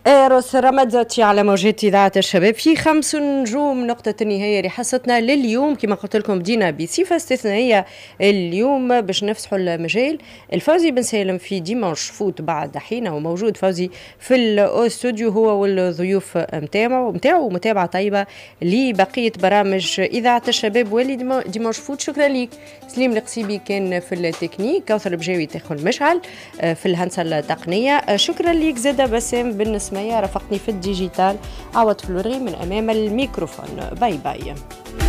روس رمضتي على موجات إذاعة الشباب في 5 نجوم نقطة النهاية لحصتنا لليوم. كما قلت لكم بدينا بصفة استثنائية اليوم باش نفسحوا المجال. الفوزي بن سالم في ديمانش فوت بعد حين وموجود فوزي في الاستوديو هو والضيوف متاعه ومتابعة طيبة لبقية برامج إذاعة الشباب واللي ديمانش فوت. شكرا لك سليم القصيبي كان في التكنيك، كوثر بجاوي تاخذ مشعل في الهندسة التقنية. شكرا لك زادة بسام بن سمية رافقني في الديجيتال. عوض فلوري من أمام الميكروفون. باي باي.